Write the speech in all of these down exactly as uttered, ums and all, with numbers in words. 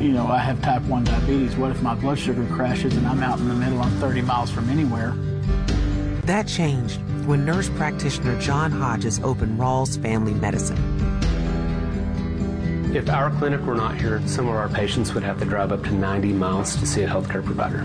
You know, I have type one diabetes. What if my blood sugar crashes and I'm out in the middle, I'm thirty miles from anywhere? That changed when nurse practitioner John Hodges opened Rawls Family Medicine. If our clinic were not here, some of our patients would have to drive up to ninety miles to see a healthcare provider.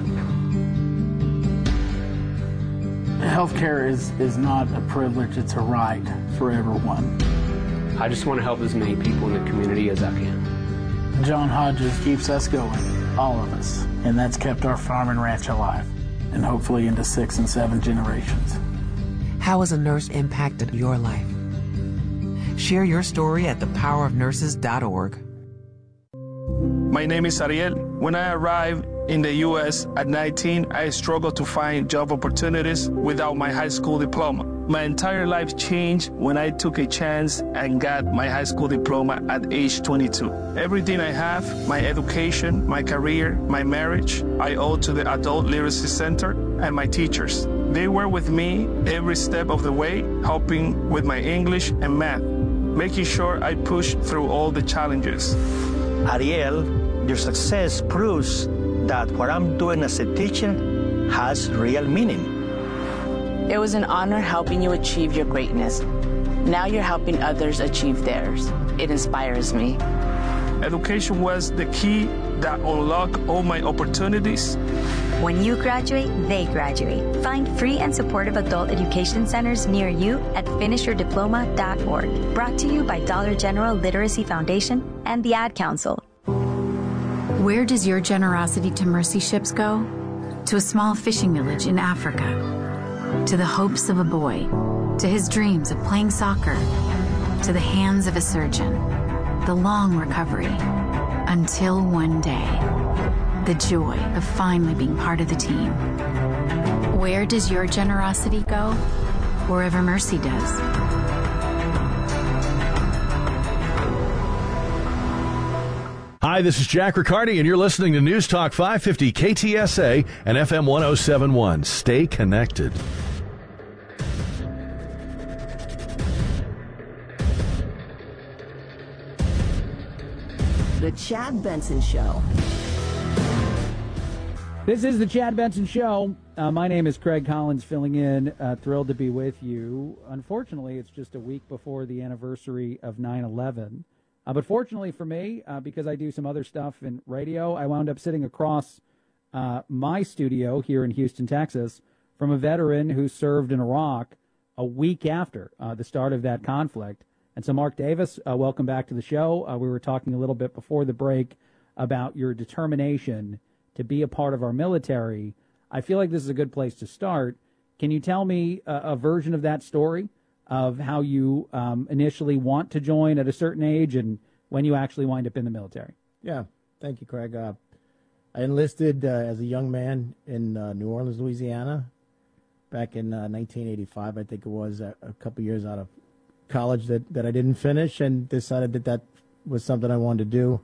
Healthcare is, is not a privilege, it's a right for everyone. I just want to help as many people in the community as I can. John Hodges keeps us going, all of us, and that's kept our farm and ranch alive, and hopefully into six and seven generations. How has a nurse impacted your life? Share your story at the power of nurses dot org. My name is Ariel. When I arrived in the U S at nineteen, I struggled to find job opportunities without my high school diploma. My entire life changed when I took a chance and got my high school diploma at age twenty-two. Everything I have, my education, my career, my marriage, I owe to the Adult Literacy Center and my teachers. They were with me every step of the way, helping with my English and math, making sure I pushed through all the challenges. Ariel, your success proves that what I'm doing as a teacher has real meaning. It was an honor helping you achieve your greatness. Now you're helping others achieve theirs. It inspires me. Education was the key that unlocked all my opportunities. When you graduate, they graduate. Find free and supportive adult education centers near you at finish your diploma dot org. Brought to you by Dollar General Literacy Foundation and the Ad Council. Where does your generosity to mercy ships go? To a small fishing village in Africa. To the hopes of a boy. To his dreams of playing soccer. To the hands of a surgeon. The long recovery. Until one day. The joy of finally being part of the team. Where does your generosity go? Wherever mercy does. Hi, this is Jack Riccardi, and you're listening to News Talk five fifty K T S A and F M one oh seven point one. Stay connected. The Chad Benson Show. This is the Chad Benson Show. Uh, my name is Craig Collins, filling in. Uh, thrilled to be with you. Unfortunately, it's just a week before the anniversary of nine eleven. Uh, but fortunately for me, uh, because I do some other stuff in radio, I wound up sitting across uh, my studio here in Houston, Texas, from a veteran who served in Iraq a week after uh, the start of that conflict. And so, Mark Davis, uh, welcome back to the show. Uh, we were talking a little bit before the break about your determination to be a part of our military. I feel like this is a good place to start. Can you tell me a, a version of that story? Of how you um, initially want to join at a certain age and when you actually wind up in the military. Yeah, thank you, Craig. Uh, I enlisted uh, as a young man in uh, New Orleans, Louisiana, back in uh, nineteen eighty-five, I think it was, a, a couple years out of college that, that I didn't finish, and decided that that was something I wanted to do.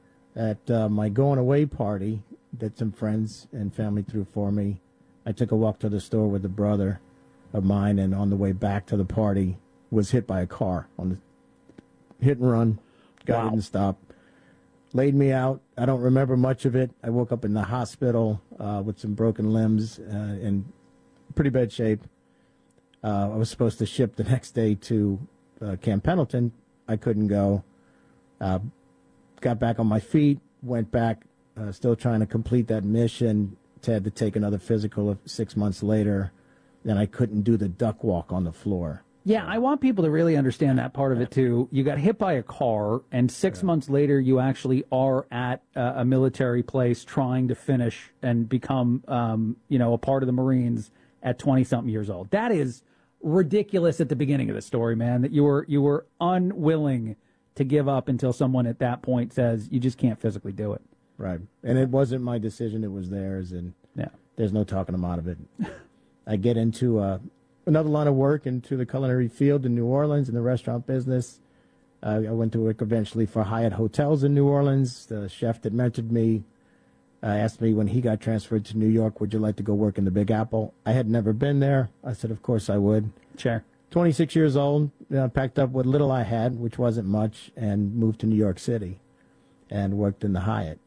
At uh, my going-away party that some friends and family threw for me, I took a walk to the store with a brother of mine, and on the way back to the party was hit by a car on the hit and run. Guy Wow. didn't stop. Laid me out. I don't remember much of it. I woke up in the hospital uh, with some broken limbs uh, in pretty bad shape. Uh, I was supposed to ship the next day to uh, Camp Pendleton. I couldn't go. Uh, got back on my feet, went back, uh, still trying to complete that mission. Had to take another physical six months later. Then I couldn't do the duck walk on the floor. Yeah, I want people to really understand that part of it, too. You got hit by a car, and six yeah. months later, you actually are at uh, a military place trying to finish and become, um, you know, a part of the Marines at twenty-something years old. That is ridiculous at the beginning of the story, man, that you were you were unwilling to give up until someone at that point says you just can't physically do it. Right. And it wasn't my decision. It was theirs, and yeah. there's no talking them out of it. I get into uh, another line of work, into the culinary field in New Orleans in the restaurant business. Uh, I went to work eventually for Hyatt Hotels in New Orleans. The chef that mentored me uh, asked me when he got transferred to New York, would you like to go work in the Big Apple? I had never been there. I said, of course I would. Sure. twenty-six years old, you know, packed up what little I had, which wasn't much, and moved to New York City and worked in the Hyatt.